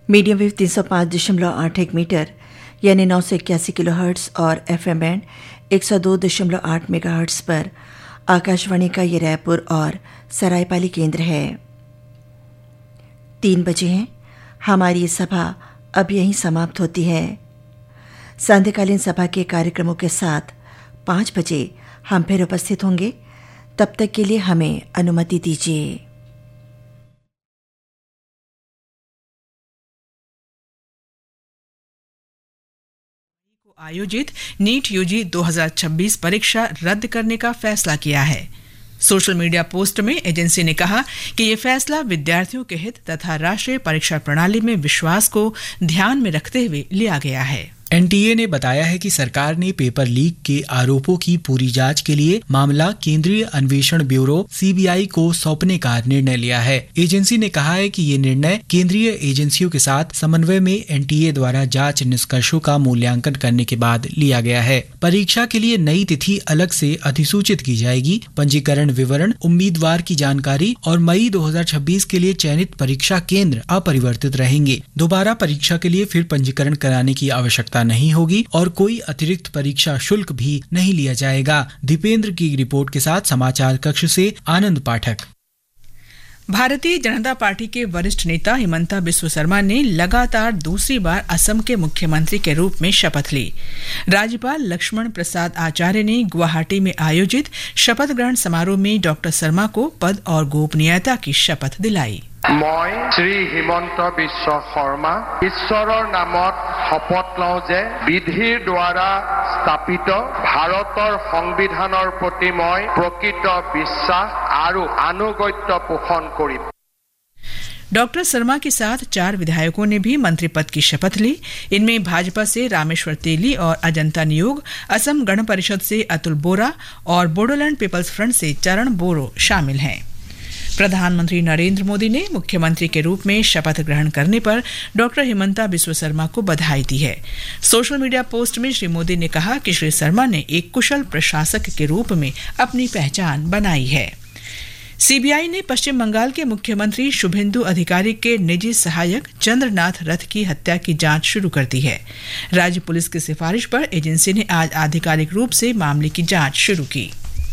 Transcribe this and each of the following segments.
Medium wave 305.81 metre यानी 981 kilohertz और FM band 102.8 megahertz पर आकाशवाणी का ये रायपुर और सरायपाली केंद्र है। 3 बजे हैं। हमारी ये सभा अब यहीं समाप्त होती है। सांध्यकालीन सभा के कार्यक्रमों के साथ 5 बजे हम फिर उपस्थित होंगे। तब तक के लिए हमें अनुमति दीजिए। आयोजित नीट यूजी 2026 परीक्षा रद्द करने का फैसला किया है। सोशल मीडिया पोस्ट में एजेंसी ने कहा कि ये फैसला विद्यार्थियों के हित तथा राष्ट्रीय परीक्षा प्रणाली में विश्वास को ध्यान में रखते हुए लिया गया है। एनटीए ने बताया है कि सरकार ने पेपर लीक के आरोपों की पूरी जांच के लिए मामला केंद्रीय अन्वेषण ब्यूरो सीबीआई को सौंपने का निर्णय लिया है। एजेंसी ने कहा है कि ये निर्णय केंद्रीय एजेंसियों के साथ समन्वय में एनटीए द्वारा जांच निष्कर्षों का मूल्यांकन करने के बाद लिया गया है। परीक्षा के लिए नई तिथि अलग से अधिसूचित की जाएगी। पंजीकरण विवरण, उम्मीदवार की जानकारी और मई 2026 के लिए चयनित परीक्षा केंद्र अपरिवर्तित रहेंगे। दोबारा परीक्षा के लिए फिर पंजीकरण कराने की आवश्यकता नहीं होगी और कोई अतिरिक्त परीक्षा शुल्क भी नहीं लिया जाएगा। दीपेंद्र की रिपोर्ट के साथ समाचार कक्ष से आनंद पाठक। भारतीय जनता पार्टी के वरिष्ठ नेता हिमंता बिस्वा शर्मा ने लगातार दूसरी बार असम के मुख्यमंत्री के रूप में शपथ ली। राज्यपाल लक्ष्मण प्रसाद आचार्य ने गुवाहाटी में आयोजित शपथ ग्रहण समारोह में डॉक्टर शर्मा को पद और गोपनीयता की शपथ दिलाई। মই শ্ৰী হিমন্ত বিশ্ব শৰ্মা ঈশ্বৰৰ নামত শপত লওঁ যে বিধিৰ দ্বাৰা স্থাপিত ভাৰতৰ সংবিধানৰ প্ৰতি মই প্ৰকৃত বিশ্বাস আৰু আনুগত্য পোষণ কৰিম। डॉक्टर शर्मा के साथ 4 विधायकों ने भी मंत्री पद की शपथ ली। इनमें भाजपा से रामेश्वर तेली और अजंता नियोग, असम गण परिषद से अतुल बोरा और बोडोलैंड पीपल्स फ्रंट से चरण बोरो शामिल हैं। प्रधानमंत्री नरेंद्र मोदी ने मुख्यमंत्री के रूप में शपथ ग्रहण करने पर डॉक्टर हिमंता बिस्वा शर्मा को बधाई दी है। सोशल मीडिया पोस्ट में श्री मोदी ने कहा कि श्री शर्मा ने एक कुशल प्रशासक के रूप में अपनी पहचान बनाई है। सीबीआई ने पश्चिम बंगाल के मुख्यमंत्री शुभेंदु अधिकारी के निजी सहायक चंद्रनाथ रथ की हत्या की जांच शुरू कर दी है। राज्य पुलिस की सिफारिश पर एजेंसी ने आज आधिकारिक रूप से मामले की जांच शुरू की।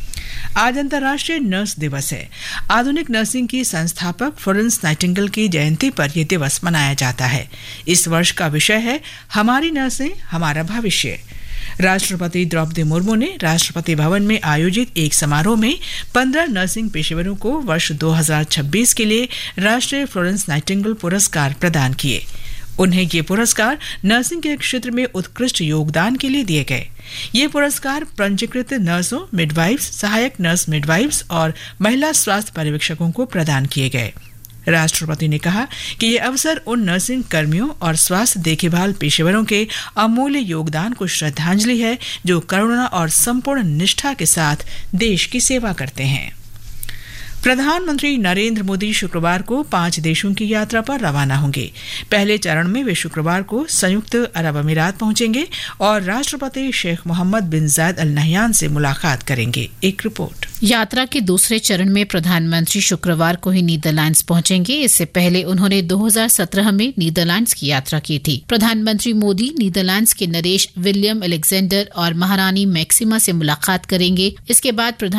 आज अंतर्राष्ट्रीय नर्स दिवस है। आधुनिक नर्सिंग की संस्थापक फ्लोरेंस नाइटिंगेल की जयंती पर यह दिवस मनाया जाता है। इस वर्ष का विषय है हमारी नर्सें हमारा भविष्य। राष्ट्रपति द्रौपदी मुर्मू ने राष्ट्रपति भवन में आयोजित एक समारोह में 15 नर्सिंग पेशेवरों को वर्ष 2026 के लिए राष्ट्रीय फ्लोरेंस नाइटिंगेल पुरस्कार प्रदान किए। उन्हें ये पुरस्कार नर्सिंग के क्षेत्र में उत्कृष्ट योगदान के लिए दिए गए। ये पुरस्कार पंजीकृत नर्सों, मिडवाइफ्स, सहायक नर्स मिडवाइफ्स और महिला स्वास्थ्य पर्यवेक्षकों को प्रदान किए गए। राष्ट्रपति ने कहा कि ये अवसर उन नर्सिंग कर्मियों और स्वास्थ्य देखभाल पेशेवरों के अमूल्य योगदान को श्रद्धांजलि है जो करुणा और संपूर्ण निष्ठा के साथ देश की सेवा करते हैं। प्रधानमंत्री नरेंद्र मोदी शुक्रवार को 5 देशों की यात्रा पर रवाना होंगे। पहले चरण में वे शुक्रवार को संयुक्त अरब अमीरात पहुंचेंगे और राष्ट्रपति शेख मोहम्मद बिन जायद अल नहयान से मुलाकात करेंगे। एक रिपोर्ट। यात्रा के दूसरे चरण में प्रधानमंत्री शुक्रवार को ही नीदरलैंड्स पहुंचेंगे। इससे पहले उन्होंने 2017 में नीदरलैंड्स की यात्रा की थी। प्रधानमंत्री मोदी नीदरलैंड्स के नरेश विलियम अलेक्जेंडर और महारानी मैक्सिमा से मुलाकात करेंगे। इसके बाद